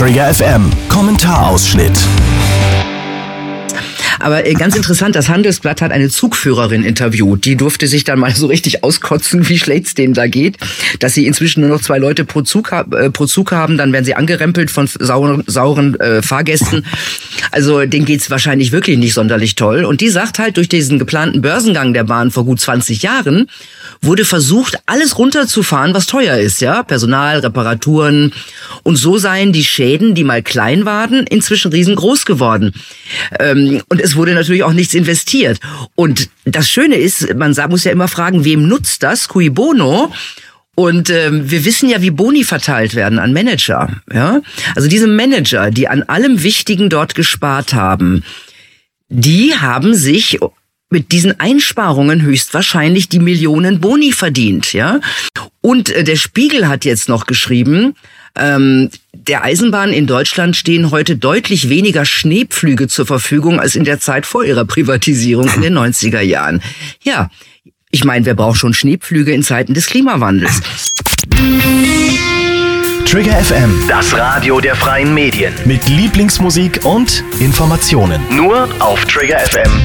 Trigger FM Kommentarausschnitt. Aber ganz interessant, das Handelsblatt hat eine Zugführerin interviewt. Die durfte sich dann mal so richtig auskotzen, wie schlecht's denen da geht. Dass sie inzwischen nur noch 2 Leute pro Zug haben, dann werden sie angerempelt von sauren Fahrgästen. Also denen geht's wahrscheinlich wirklich nicht sonderlich toll. Und die sagt halt, durch diesen geplanten Börsengang der Bahn vor gut 20 Jahren wurde versucht, alles runterzufahren, was teuer ist, ja, Personal, Reparaturen. Und so seien die Schäden, die mal klein waren, inzwischen riesengroß geworden. Und es wurde natürlich auch nichts investiert. Und das Schöne ist, man muss ja immer fragen, wem nutzt das? Cui bono? Und wir wissen ja, wie Boni verteilt werden an Manager. Ja? Also diese Manager, die an allem Wichtigen dort gespart haben, die haben sich mit diesen Einsparungen höchstwahrscheinlich die Millionen Boni verdient. Ja? Und der Spiegel hat jetzt noch geschrieben, der Eisenbahn in Deutschland stehen heute deutlich weniger Schneepflüge zur Verfügung als in der Zeit vor ihrer Privatisierung in den 90er Jahren. Ja, ich meine, wer braucht schon Schneepflüge in Zeiten des Klimawandels? Trigger FM, Das Radio der freien Medien. mit Lieblingsmusik und Informationen. Nur auf Trigger FM.